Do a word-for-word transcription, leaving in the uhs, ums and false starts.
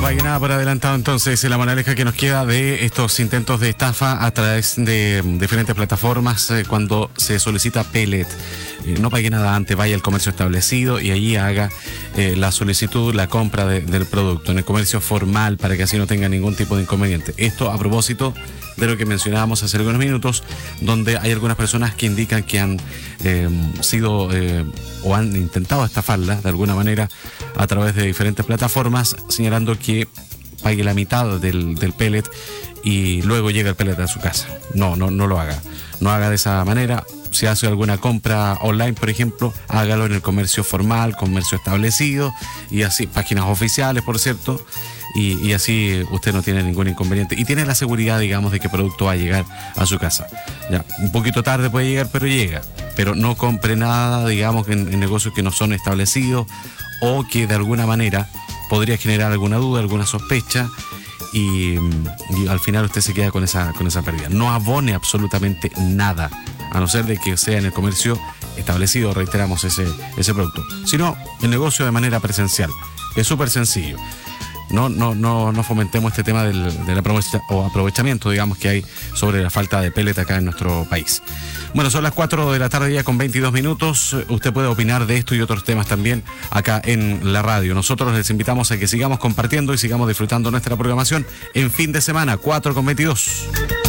pague nada por adelantado. Entonces, la moraleja que nos queda de estos intentos de estafa a través de diferentes plataformas eh, cuando se solicita pellet. Eh, no pague nada antes, vaya al comercio establecido y allí haga eh, la solicitud, la compra de, del producto en el comercio formal para que así no tenga ningún tipo de inconveniente. Esto a propósito de lo que mencionábamos hace algunos minutos, donde hay algunas personas que indican que han eh, sido eh, o han intentado estafarla de alguna manera a través de diferentes plataformas, señalando que pague la mitad del, del pellet y luego llega el pellet a su casa. No, no, no lo haga. No haga de esa manera. Si hace alguna compra online, por ejemplo, hágalo en el comercio formal, comercio establecido, y así, páginas oficiales, por cierto, y, y así usted no tiene ningún inconveniente. Y tiene la seguridad, digamos, de que el producto va a llegar a su casa. Ya, un poquito tarde puede llegar, pero llega. Pero no compre nada, digamos, en, en negocios que no son establecidos o que de alguna manera podría generar alguna duda, alguna sospecha, y, y al final usted se queda con esa, con esa pérdida. No abone absolutamente nada, a no ser de que sea en el comercio establecido, reiteramos, ese, ese producto, sino el negocio de manera presencial. Es súper sencillo. No, no, no, no fomentemos este tema del, del aprovecha, o aprovechamiento, digamos, que hay sobre la falta de pellet acá en nuestro país. Bueno, son las cuatro de la tarde ya con veintidós minutos. Usted puede opinar de esto y otros temas también acá en la radio. Nosotros les invitamos a que sigamos compartiendo y sigamos disfrutando nuestra programación en fin de semana, cuatro con veintidós.